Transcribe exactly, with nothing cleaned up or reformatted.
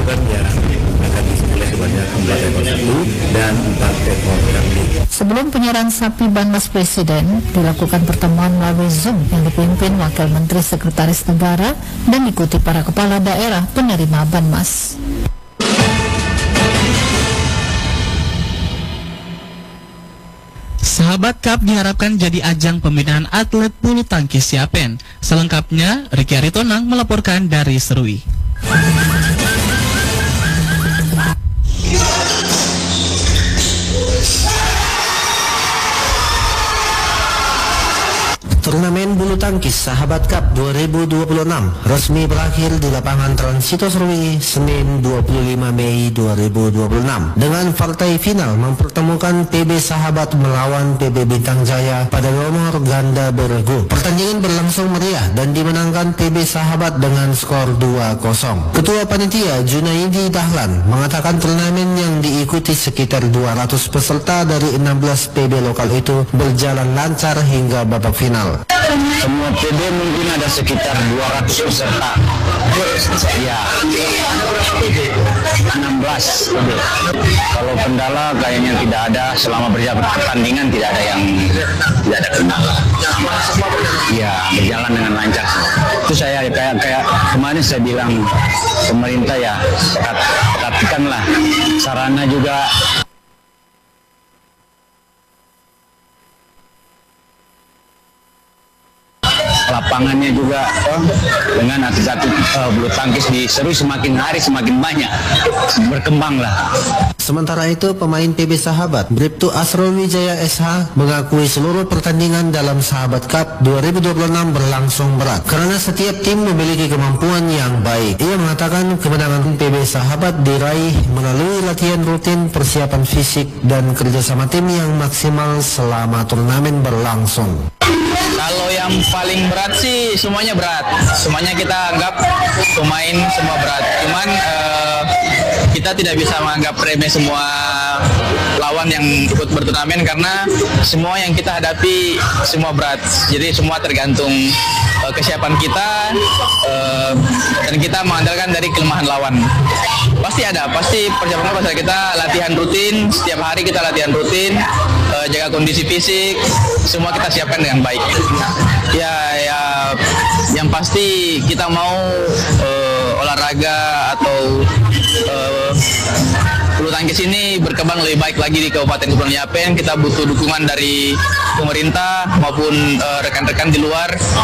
program yang akan dimulai sebanyak empat ekor sapi dan empat ekor kambing. Sebelum penyerahan sapi Banmas Presiden, dilakukan pertemuan melalui Zoom yang dipimpin Wakil Menteri Sekretaris Negara dan diikuti para kepala daerah penerima Banmas. Sahabat Cup diharapkan jadi ajang pembinaan atlet bulu tangkis Yapen. Selengkapnya, Ricky Aritonang melaporkan dari Serui. Turnamen bulu tangkis Sahabat Cup dua ribu dua puluh enam resmi berakhir di lapangan Transito Serui Senin dua puluh lima Mei dua ribu dua puluh enam dengan partai final mempertemukan P B Sahabat melawan P B Bintang Jaya pada nomor ganda bergu. Pertandingan berlangsung meriah dan dimenangkan P B Sahabat dengan skor dua kosong. Ketua Panitia Junaidi Dahlan mengatakan turnamen yang diikuti sekitar dua ratus peserta dari enam belas P B lokal itu berjalan lancar hingga babak final. Semua P B mungkin ada sekitar dua ratus peserta. Ya, enam belas P B. Kalau kendala kayaknya tidak ada, selama berjalan pertandingan tidak ada yang tidak ada kendala. Ya, berjalan dengan lancar. Itu saya kayak kayak kemarin saya bilang pemerintah ya perhatikanlah sarana juga. Lapangannya juga oh, dengan atlet-atlet uh, bulu tangkis di Serui semakin hari semakin banyak berkembang lah. Sementara itu pemain P B Sahabat Bribtu Asrul Wijaya S H mengakui seluruh pertandingan dalam Sahabat Cup dua ribu dua puluh enam berlangsung berat karena setiap tim memiliki kemampuan yang baik. Ia mengatakan kemenangan P B Sahabat diraih melalui latihan rutin, persiapan fisik dan kerjasama tim yang maksimal selama turnamen berlangsung. Kalau yang paling berat sih semuanya berat, semuanya kita anggap pemain semua berat. Cuman uh, kita tidak bisa menganggap remeh semua lawan yang ikut berturnamen karena semua yang kita hadapi semua berat. Jadi semua tergantung uh, kesiapan kita uh, dan kita mengandalkan dari kelemahan lawan. Pasti ada, pasti persiapan pasal kita latihan rutin, setiap hari kita latihan rutin, uh, jaga kondisi fisik, semua kita siapkan dengan baik. Ya, ya, yang pasti kita mau uh, olahraga atau uh, bulu tangkis ini berkembang lebih baik lagi di Kabupaten Kepulauan Yapen. Kita butuh dukungan dari pemerintah maupun rekan-rekan uh, di luar.